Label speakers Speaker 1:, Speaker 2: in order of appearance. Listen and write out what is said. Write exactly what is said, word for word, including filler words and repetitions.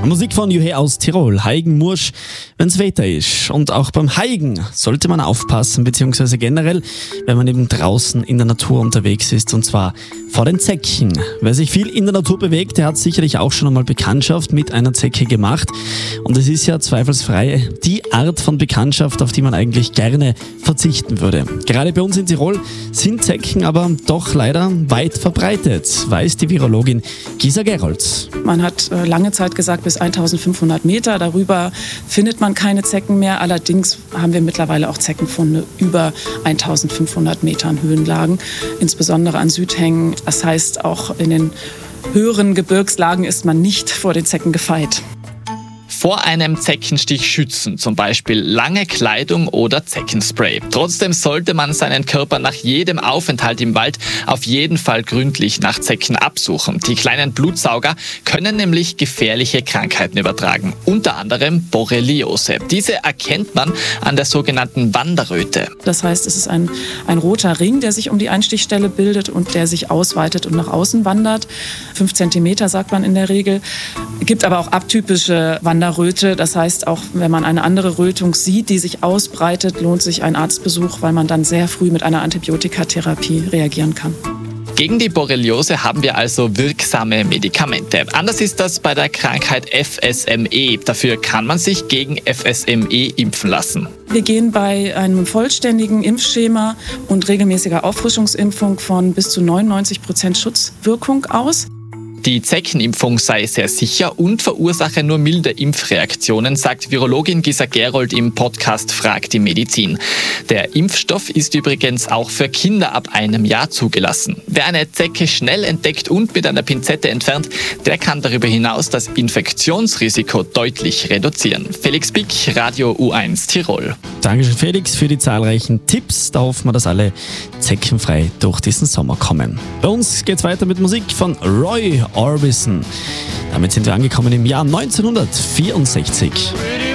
Speaker 1: Musik von Juhe aus Tirol, Heigen Mursch, wenn's Wetter ist. Und auch beim Heigen sollte man aufpassen, beziehungsweise generell, wenn man eben draußen in der Natur unterwegs ist, und zwar vor den Zecken. Wer sich viel in der Natur bewegt, der hat sicherlich auch schon einmal Bekanntschaft mit einer Zecke gemacht. Und es ist ja zweifelsfrei die Art von Bekanntschaft, auf die man eigentlich gerne verzichten würde. Gerade bei uns in Tirol sind Zecken aber doch leider weit verbreitet, weiß die Virologin Gisa Gerolds.
Speaker 2: Man hat äh, lange Zeit gesagt, bis eintausendfünfhundert Meter. Darüber findet man keine Zecken mehr. Allerdings haben wir mittlerweile auch Zeckenfunde über eintausendfünfhundert Metern Höhenlagen, insbesondere an Südhängen. Das heißt, auch in den höheren Gebirgslagen ist man nicht vor den Zecken gefeit.
Speaker 3: Vor einem Zeckenstich schützen, zum Beispiel lange Kleidung oder Zeckenspray. Trotzdem sollte man seinen Körper nach jedem Aufenthalt im Wald auf jeden Fall gründlich nach Zecken absuchen. Die kleinen Blutsauger können nämlich gefährliche Krankheiten übertragen, unter anderem Borreliose. Diese erkennt man an der sogenannten Wanderröte.
Speaker 2: Das heißt, es ist ein, ein roter Ring, der sich um die Einstichstelle bildet und der sich ausweitet und nach außen wandert. Fünf Zentimeter sagt man in der Regel. Es gibt aber auch atypische Wanderröte. Das heißt, auch wenn man eine andere Rötung sieht, die sich ausbreitet, lohnt sich ein Arztbesuch, weil man dann sehr früh mit einer Antibiotikatherapie reagieren kann.
Speaker 3: Gegen die Borreliose haben wir also wirksame Medikamente. Anders ist das bei der Krankheit F S M E. Dafür kann man sich gegen F S M E impfen lassen.
Speaker 2: Wir gehen bei einem vollständigen Impfschema und regelmäßiger Auffrischungsimpfung von bis zu neunundneunzig Prozent Schutzwirkung aus.
Speaker 3: Die Zeckenimpfung sei sehr sicher und verursache nur milde Impfreaktionen, sagt Virologin Gisa Gerold im Podcast Frag die Medizin. Der Impfstoff ist übrigens auch für Kinder ab einem Jahr zugelassen. Wer eine Zecke schnell entdeckt und mit einer Pinzette entfernt, der kann darüber hinaus das Infektionsrisiko deutlich reduzieren. Felix Bick, Radio U eins Tirol.
Speaker 1: Dankeschön Felix für die zahlreichen Tipps. Da hoffen wir, dass alle zeckenfrei durch diesen Sommer kommen. Bei uns geht's weiter mit Musik von Roy Orbison. Damit sind wir angekommen im Jahr neunzehnhundertvierundsechzig.